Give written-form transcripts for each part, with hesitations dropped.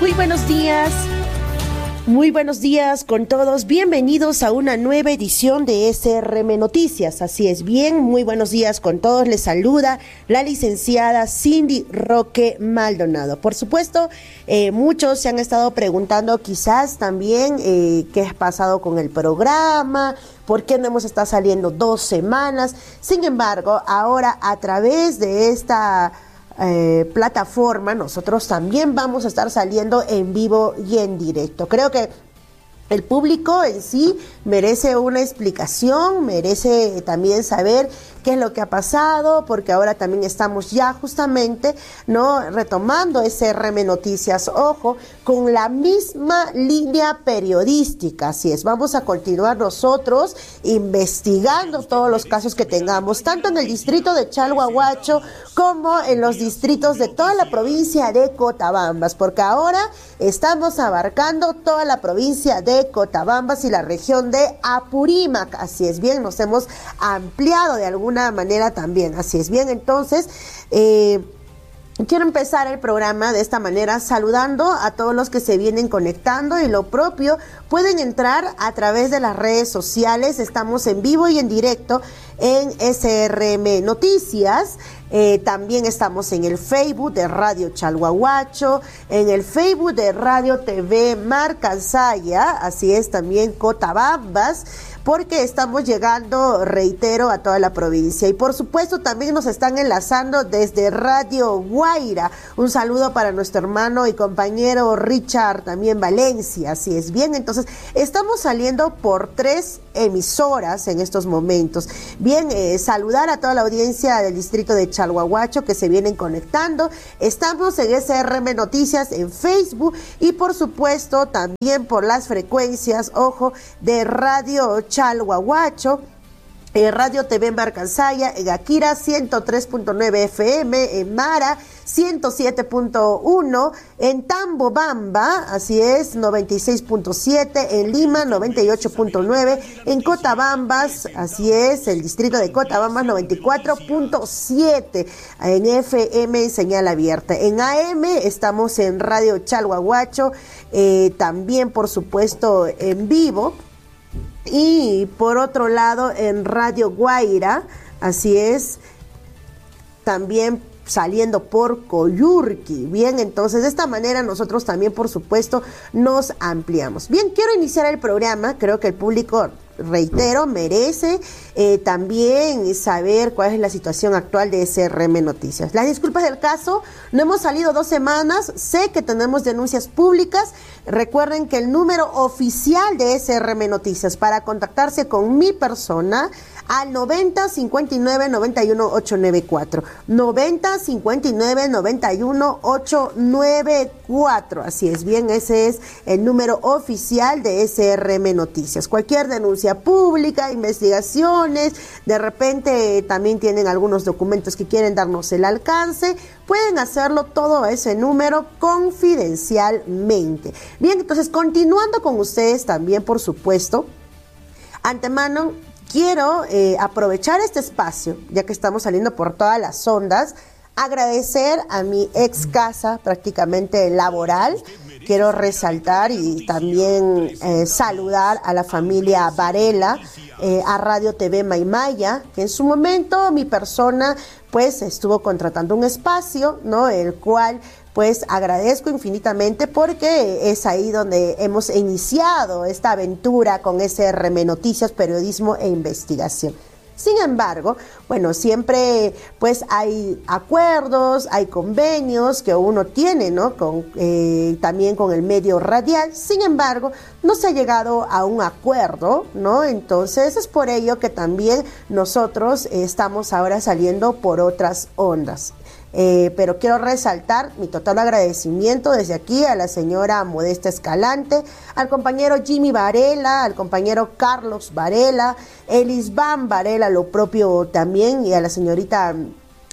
buenos días. Muy buenos días con todos. Bienvenidos a una nueva edición de SRM Noticias. Así es, bien, muy buenos días con todos. Les saluda la licenciada Cindy Roque Maldonado. Por supuesto, muchos se han estado preguntando quizás también qué ha pasado con el programa, por qué no hemos estado saliendo 2 semanas. Sin embargo, ahora a través de esta plataforma, nosotros también vamos a estar saliendo en vivo y en directo. Creo que el público en sí merece una explicación, merece también saber qué es lo que ha pasado, porque ahora también estamos ya justamente, ¿no?, retomando SRM Noticias, ojo, con la misma línea periodística. Así es, vamos a continuar nosotros investigando todos los casos que tengamos, tanto en el distrito de Chalhuahuacho como en los distritos de toda la provincia de Cotabambas, porque ahora estamos abarcando toda la provincia de Cotabambas y la región de Apurímac. Así es, bien, nos hemos ampliado de alguna manera también. Así es, bien, entonces quiero empezar el programa de esta manera saludando a todos los que se vienen conectando, y lo propio, pueden entrar a través de las redes sociales. Estamos en vivo y en directo en SRM Noticias. También estamos en el Facebook de Radio Chalhuahuacho, en el Facebook de Radio TV Marcansaya, así es, también Cotabambas, porque estamos llegando, reitero, a toda la provincia. Y por supuesto también nos están enlazando desde Radio Guaira. Un saludo para nuestro hermano y compañero Richard, también Valencia. Así es, bien, entonces estamos saliendo por 3 emisoras en estos momentos. Bien, saludar a toda la audiencia del distrito de Chalhuahuacho que se vienen conectando. Estamos en SRM Noticias en Facebook y por supuesto también por las frecuencias, ojo, de Radio Chalhuahuacho, Radio TV Marcansaya, en Akira 103.9 FM, en Mara 107.1, en Tambobamba, así es, 96.7, en Lima 98.9, en Cotabambas, así es, el distrito de Cotabambas 94.7, en FM en señal abierta. En AM estamos en Radio Chalhuahuacho, también por supuesto en vivo. Y por otro lado en Radio Guaira, así es, también saliendo por Coyurqui. Bien, entonces de esta manera nosotros también por supuesto nos ampliamos. Bien, quiero iniciar el programa. Creo que el público, reitero, merece también saber cuál es la situación actual de SRM Noticias. Las disculpas del caso, no hemos salido 2 semanas, sé que tenemos denuncias públicas. Recuerden que el número oficial de SRM Noticias para contactarse con mi persona al 90 59 91 894, 90 59 91 894, así es, bien, ese es el número oficial de SRM Noticias. Cualquier denuncia pública, investigaciones, de repente también tienen algunos documentos que quieren darnos el alcance, pueden hacerlo todo a ese número confidencialmente. Bien, entonces continuando con ustedes también, por supuesto, antemano, quiero aprovechar este espacio, ya que estamos saliendo por todas las ondas, agradecer a mi ex casa prácticamente laboral. Quiero resaltar y también saludar a la familia Varela, a Radio TV Maimaya, que en su momento mi persona pues estuvo contratando un espacio, ¿no?, el cual pues agradezco infinitamente, porque es ahí donde hemos iniciado esta aventura con SRM Noticias, periodismo e investigación. Sin embargo, bueno, siempre pues hay acuerdos, hay convenios que uno tiene, ¿no?, también con el medio radial. Sin embargo, no se ha llegado a un acuerdo, ¿no? Entonces es por ello que también nosotros estamos ahora saliendo por otras ondas. Pero quiero resaltar mi total agradecimiento desde aquí a la señora Modesta Escalante, al compañero Jimmy Varela, al compañero Carlos Varela, Elisban Varela, lo propio también, y a la señorita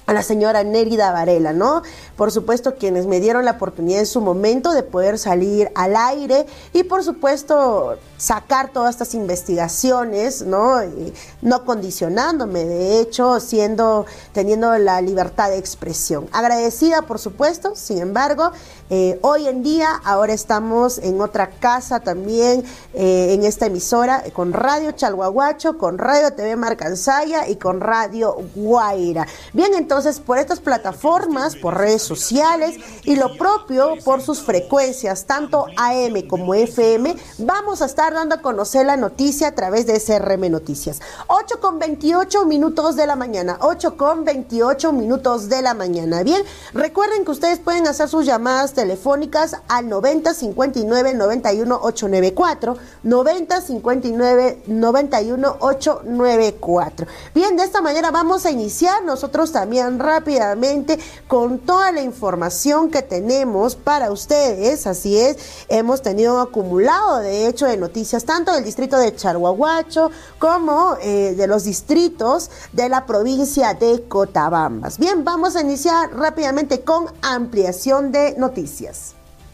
a la señora Nérida Varela, ¿no? Por supuesto, quienes me dieron la oportunidad en su momento de poder salir al aire y, por supuesto, sacar todas estas investigaciones, ¿no? No condicionándome, de hecho, teniendo la libertad de expresión. Agradecida, por supuesto, sin embargo, hoy en día, ahora estamos en otra casa también, en esta emisora, con Radio Chalhuahuacho, con Radio TV Marcansaya y con Radio Guaira. Bien, entonces, por estas plataformas, por redes sociales y lo propio por sus frecuencias, tanto AM como FM, vamos a estar dando a conocer la noticia a través de SRM Noticias. 8:28 de la mañana, 8:28 de la mañana. Bien, recuerden que ustedes pueden hacer sus llamadas telefónicas al 90 59 91 894, 90 59 91 894. Bien, de esta manera vamos a iniciar nosotros también rápidamente con toda la información que tenemos para ustedes. Así es, hemos tenido un acumulado de hecho de noticias tanto del distrito de Chalhuahuacho como de los distritos de la provincia de Cotabambas. Bien, vamos a iniciar rápidamente con ampliación de noticias.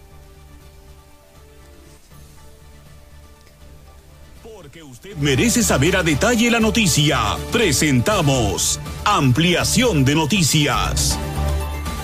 Porque usted merece saber a detalle la noticia. Presentamos Ampliación de Noticias.